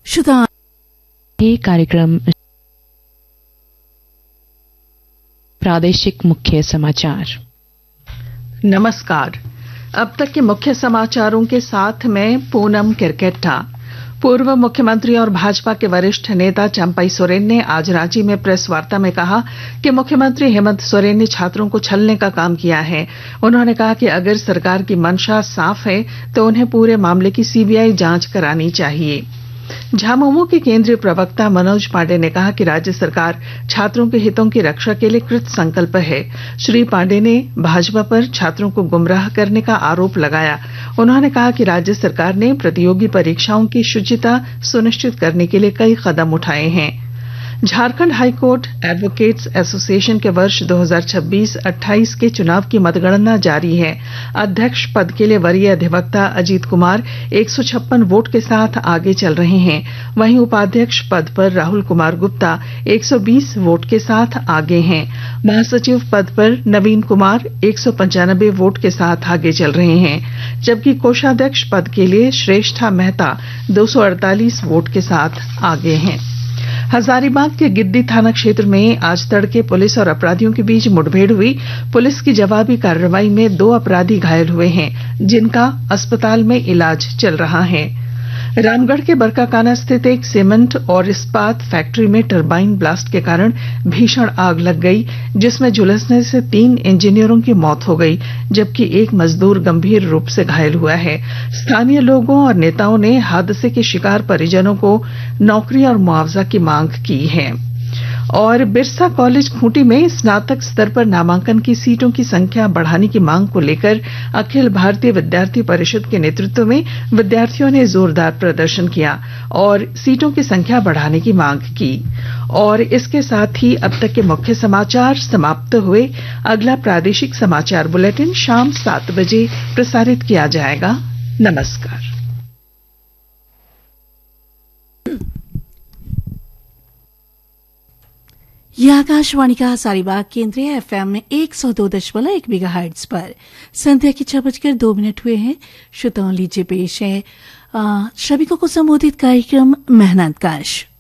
श्रोता, ये कार्यक्रम प्रादेशिक मुख्य समाचार। नमस्कार। अब तक के मुख्य समाचारों के साथ मैं पूनम किरकेट्टा। पूर्व मुख्यमंत्री और भाजपा के वरिष्ठ नेता चंपई सोरेन ने आज रांची में प्रेस वार्ता में कहा कि मुख्यमंत्री हेमंत सोरेन ने छात्रों को छलने का काम किया है। उन्होंने कहा कि अगर सरकार की मंशा साफ है तो उन्हें पूरे मामले की सीबीआई जांच करानी चाहिए। झामुमो के केंद्रीय प्रवक्ता मनोज पांडे ने कहा कि राज्य सरकार छात्रों के हितों की रक्षा के लिए कृत संकल्प है। श्री पांडे ने भाजपा पर छात्रों को गुमराह करने का आरोप लगाया। उन्होंने कहा कि राज्य सरकार ने प्रतियोगी परीक्षाओं की शुचिता सुनिश्चित करने के लिए कई कदम उठाए हैं। झारखंड हाईकोर्ट एडवोकेट्स एसोसिएशन के वर्ष 2026-28 के चुनाव की मतगणना जारी है। अध्यक्ष पद के लिए वरीय अधिवक्ता अजीत कुमार 156 वोट के साथ आगे चल रहे हैं। वहीं उपाध्यक्ष पद पर राहुल कुमार गुप्ता 120 वोट के साथ आगे हैं। महासचिव पद पर नवीन कुमार 195 वोट के साथ आगे चल रहे हैं, जबकि कोषाध्यक्ष पद के लिए श्रेष्ठा मेहता 248 वोट के साथ आगे हैं। हजारीबाग के गिद्दी थाना क्षेत्र में आज तड़के पुलिस और अपराधियों के बीच मुठभेड़ हुई। पुलिस की जवाबी कार्रवाई में 2 अपराधी घायल हुए हैं, जिनका अस्पताल में इलाज चल रहा है। रामगढ़ के बरकाकाना स्थित एक सीमेंट और इस्पात फैक्ट्री में टरबाइन ब्लास्ट के कारण भीषण आग लग गई, जिसमें झुलसने से 3 इंजीनियरों की मौत हो गई, जबकि एक मजदूर गंभीर रूप से घायल हुआ है। स्थानीय लोगों और नेताओं ने हादसे के शिकार परिजनों को नौकरी और मुआवजा की मांग की है। और बिरसा कॉलेज खूंटी में स्नातक स्तर पर नामांकन की सीटों की संख्या बढ़ाने की मांग को लेकर अखिल भारतीय विद्यार्थी परिषद के नेतृत्व में विद्यार्थियों ने जोरदार प्रदर्शन किया और सीटों की संख्या बढ़ाने की मांग की। और इसके साथ ही अब तक के मुख्य समाचार समाप्त हुए। अगला प्रादेशिक समाचार बुलेटिन शाम 7 बजे प्रसारित किया जाएगा। नमस्कार। यह आकाशवाणी का हजारीबाग केंद्र FM में 102.1 मेगाहर्ट्ज पर संध्या के 6:02 हुए हैं। श्रोताओं, लीजिए पेश है श्रमिकों को संबोधित कार्यक्रम मेहनत कश।